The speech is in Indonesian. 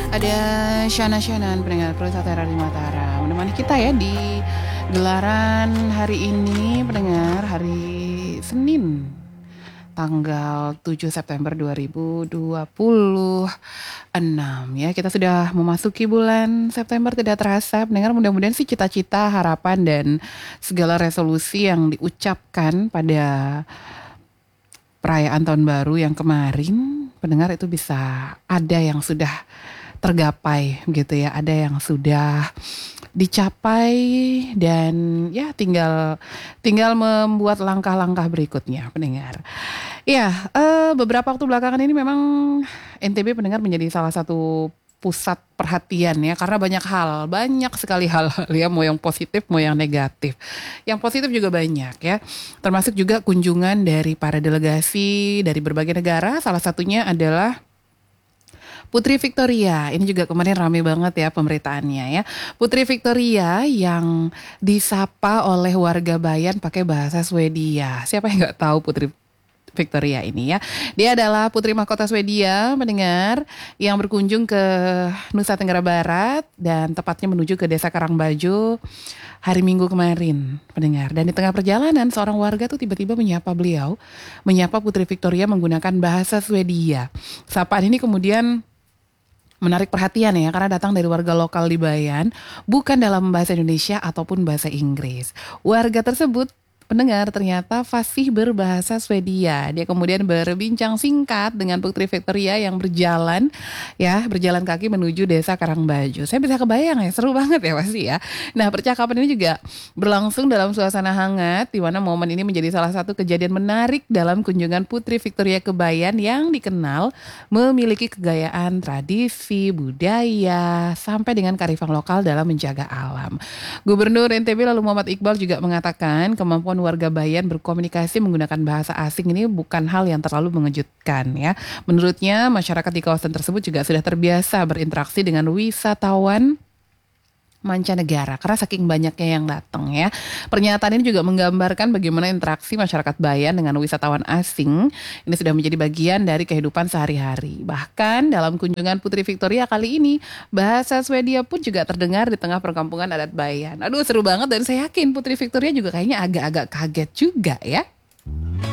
Ada Shana Shanan, pendengar Perwisata Radio Matara, menemani kita ya di gelaran hari ini, pendengar, hari Senin tanggal 7 September 2026 ya. Kita sudah memasuki bulan September, tidak terasa pendengar. Mudah-mudahan sih cita-cita, harapan dan segala resolusi yang diucapkan pada perayaan tahun baru yang kemarin, pendengar, itu bisa ada yang sudah tergapai gitu ya, ada yang sudah dicapai dan ya tinggal membuat langkah-langkah berikutnya, pendengar. Ya, beberapa waktu belakangan ini memang NTB, pendengar, menjadi salah satu pusat perhatian ya, karena banyak sekali hal-hal ya, mau yang positif mau yang negatif. Yang positif juga banyak ya, termasuk juga kunjungan dari para delegasi dari berbagai negara. Salah satunya adalah Putri Victoria. Ini juga kemarin rame banget ya pemberitaannya ya. Putri Victoria yang disapa oleh warga Bayan pakai bahasa Swedia. Siapa yang nggak tahu Putri Victoria ini ya? Dia adalah putri mahkota Swedia, mendengar, yang berkunjung ke Nusa Tenggara Barat dan tepatnya menuju ke Desa Karangbajo hari Minggu kemarin, pendengar. Dan di tengah perjalanan seorang warga tuh tiba-tiba menyapa Putri Victoria menggunakan bahasa Swedia. Sapaan ini kemudian menarik perhatian ya, karena datang dari warga lokal di Bayan, bukan dalam bahasa Indonesia ataupun bahasa Inggris. Warga tersebut, pendengar, ternyata fasih berbahasa Swedia. Dia kemudian berbincang singkat dengan Putri Victoria yang berjalan kaki menuju Desa Karangbajo. Saya bisa kebayang ya, seru banget ya pasti ya. Nah, percakapan ini juga berlangsung dalam suasana hangat, di mana momen ini menjadi salah satu kejadian menarik dalam kunjungan Putri Victoria ke Bayan yang dikenal memiliki kegayaan tradisi, budaya, sampai dengan kearifan lokal dalam menjaga alam. Gubernur NTB lalu Muhammad Iqbal juga mengatakan kemampuan warga Bayan berkomunikasi menggunakan bahasa asing ini bukan hal yang terlalu mengejutkan ya. Menurutnya masyarakat di kawasan tersebut juga sudah terbiasa berinteraksi dengan wisatawan mancanegara karena saking banyaknya yang datang ya. Pernyataan ini juga menggambarkan bagaimana interaksi masyarakat Bayan dengan wisatawan asing ini sudah menjadi bagian dari kehidupan sehari-hari. Bahkan dalam kunjungan Putri Victoria kali ini, bahasa Swedia pun juga terdengar di tengah perkampungan adat Bayan. Aduh, seru banget, dan saya yakin Putri Victoria juga kayaknya agak-agak kaget juga ya.